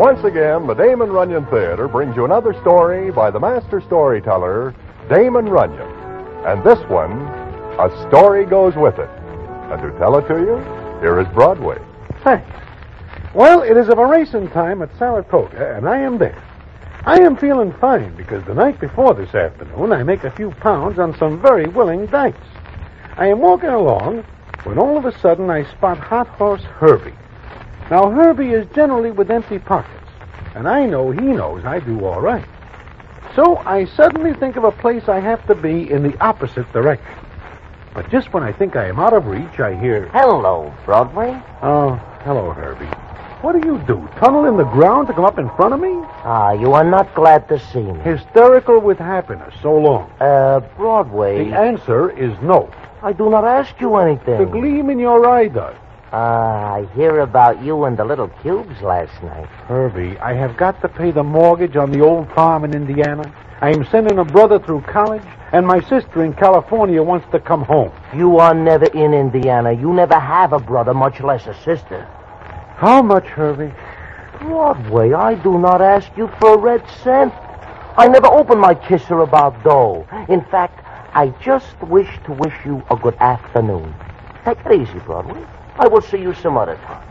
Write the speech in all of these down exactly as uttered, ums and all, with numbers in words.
Once again, the Damon Runyon Theater brings you another story by the master storyteller, Damon Runyon. And this one, a story goes with it. And to tell it to you, here is Broadway. Thanks. Well, it is of a racing time at Saratoga, and I am there. I am feeling fine because the night before this afternoon, I make a few pounds on some very willing dice. I am walking along when all of a sudden I spot Hot Horse Herbie. Now, Herbie is generally with empty pockets, and I know he knows I do all right. So I suddenly think of a place I have to be in the opposite direction. But just when I think I am out of reach, I hear... Hello, Broadway. Oh, hello, Herbie. What do you do, tunnel in the ground to come up in front of me? Ah, you are not glad to see me. Hysterical with happiness, so long. Uh, Broadway... The answer is no. I do not ask you anything. The gleam in your eye does. Ah, I hear about you and the little cubes last night. Herbie, I have got to pay the mortgage on the old farm in Indiana. I am sending a brother through college, and my sister in California wants to come home. You are never in Indiana. You never have a brother, much less a sister. How much, Herbie? Broadway, I do not ask you for a red cent. I never open my kisser about dough. In fact, I just wish to wish you a good afternoon. Take it easy, Broadway. I will see you some other time.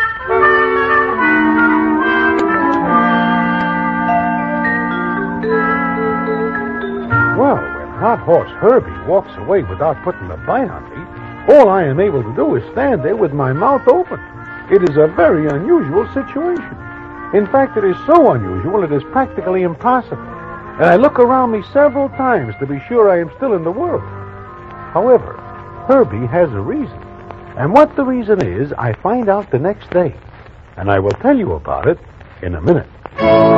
Well, when Hot Horse Herbie walks away without putting a bite on me, all I am able to do is stand there with my mouth open. It is a very unusual situation. In fact, it is so unusual it is practically impossible. And I look around me several times to be sure I am still in the world. However, Herbie has a reason. And what the reason is, I find out the next day. And I will tell you about it in a minute.